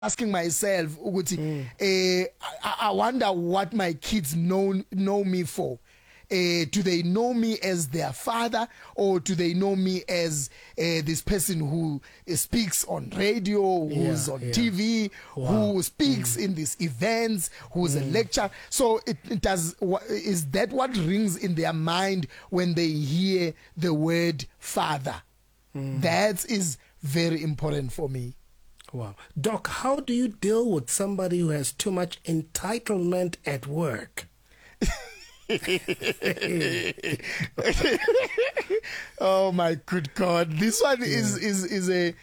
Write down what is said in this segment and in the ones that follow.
asking myself, ukuthi, I wonder what my kids know me for. Do they know me as their father, or do they know me as this person who speaks on radio, who's on TV, who speaks in these events, who's a lecturer? So is that what rings in their mind when they hear the word father? That is very important for me. Wow. Doc, how do you deal with somebody who has too much entitlement at work? Oh my good God! This one is a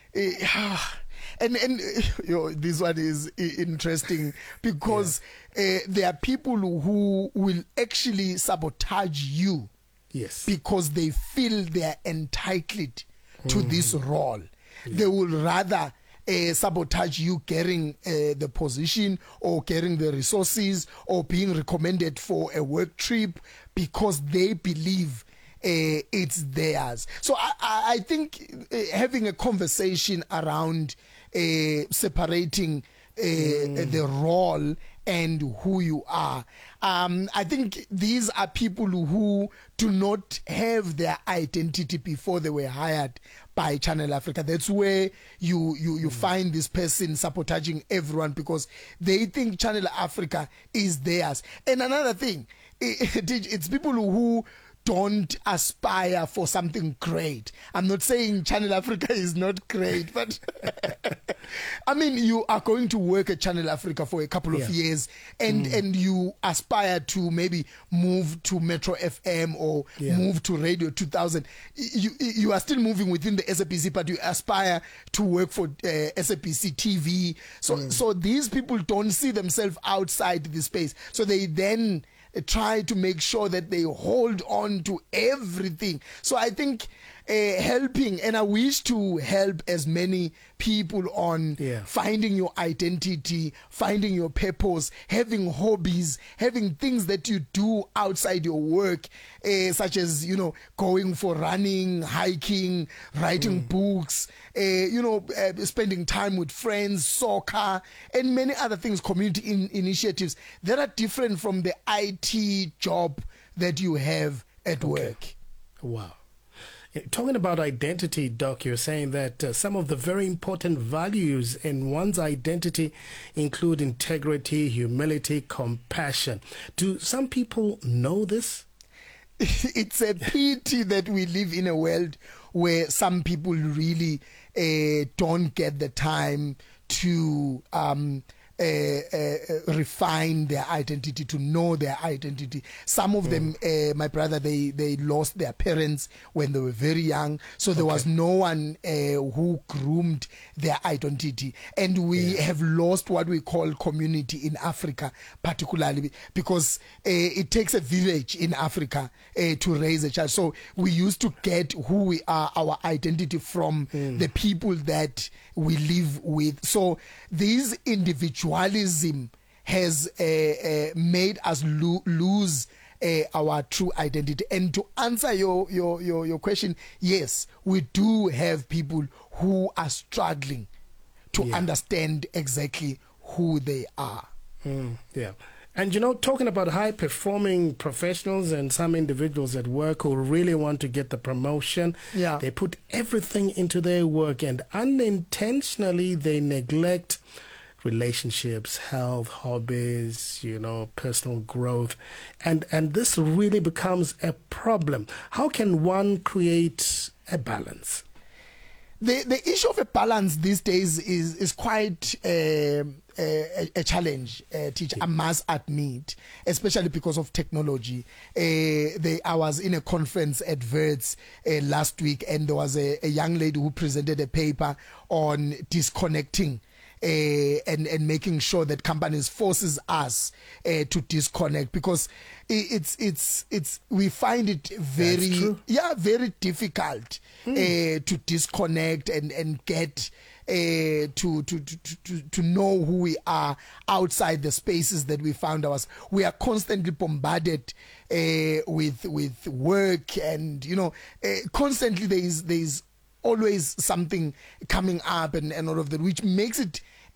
and this one is interesting because there are people who will actually sabotage you, because they feel they are entitled to this role. They will rather sabotage you getting the position or getting the resources or being recommended for a work trip because they believe it's theirs. So I think having a conversation around separating the role and who you are. I think these are people who do not have their identity before they were hired by Channel Africa. That's where you find this person sabotaging everyone because they think Channel Africa is theirs. And another thing, it's people who don't aspire for something great. I'm not saying Channel Africa is not great, but I mean, you are going to work at Channel Africa for a couple of years and you aspire to maybe move to Metro FM or move to Radio 2000. You are still moving within the SABC, but you aspire to work for SABC TV. So these people don't see themselves outside this space. So they then try to make sure that they hold on to everything. So I think helping, and I wish to help as many people on finding your identity, finding your purpose, having hobbies, having things that you do outside your work, such as, going for running, hiking, writing books, spending time with friends, soccer, and many other things, community initiatives that are different from the IT job that you have at work. Wow. Talking about identity, Doc, you're saying that some of the very important values in one's identity include integrity, humility, compassion. Do some people know this? It's a pity that we live in a world where some people really don't get the time to refine their identity, to know their identity. Some of them, my brother, they lost their parents when they were very young, so there was no one who groomed their identity, and we have lost what we call community in Africa, particularly because it takes a village in Africa to raise a child. So we used to get who we are, our identity, from the people that we live with. So these individualism has made us lose our true identity. And to answer your question, yes, we do have people who are struggling to understand exactly who they are. And talking about high-performing professionals and some individuals at work who really want to get the promotion, they put everything into their work and unintentionally they neglect relationships, health, hobbies, personal growth. And this really becomes a problem. How can one create a balance? The issue of a balance these days is quite a challenge, teacher, I must admit, especially because of technology. I was in a conference at Verts last week, and there was a young lady who presented a paper on disconnecting and making sure that companies forces us to disconnect, because we find it very difficult to disconnect and get to know who we are outside the spaces that we found ourselves. We are constantly bombarded with work, and constantly there is always something coming up and all of that, which makes it